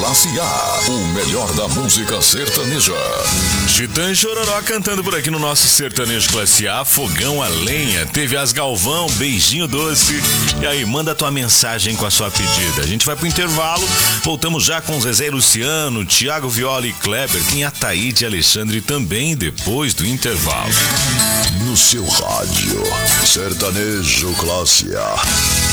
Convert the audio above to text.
Classe A, o melhor da música sertaneja. Titã e Chororó cantando por aqui no nosso Sertanejo Classe A. Fogão a lenha, teve as Galvão, Beijinho Doce. E aí, manda tua mensagem com a sua pedida. A gente vai pro intervalo, voltamos já com Zezé e Luciano, Thiago Viola e Kleber, tem Ataíde e Alexandre também depois do intervalo. No seu rádio, Sertanejo Classe A.